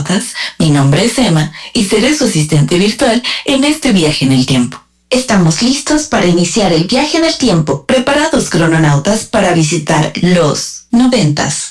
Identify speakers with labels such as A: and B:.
A: crononautas, mi nombre es Emma y seré su asistente virtual en este viaje en el tiempo. Estamos listos para iniciar el viaje en el tiempo. Preparados, crononautas, para visitar los 90s.